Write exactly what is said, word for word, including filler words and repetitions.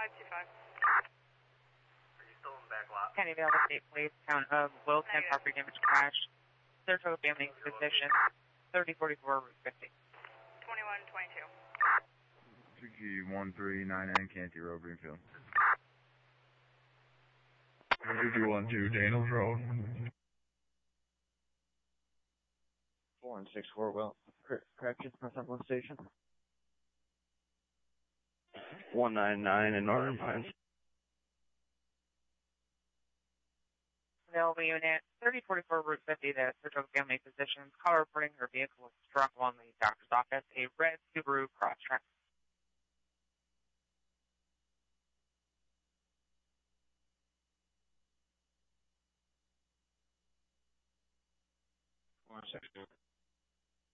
five two five. Are you still in the back lot? Candyville State Police, count of Wilson, property damage crash. Surgical family physician, thirty forty-four, Route fifty. twenty-one twenty-two. G one three nine nine, Canty Road, Greenfield. G one two, Daniels Road. Four and six four, well, correction, Northumberland Station. One nine nine in Northern Pines. Available unit, thirty forty-four, Route fifty, the surgical family physician. Caller reporting her vehicle was struck along the doctor's office, a red Subaru Crosstrek. One six two.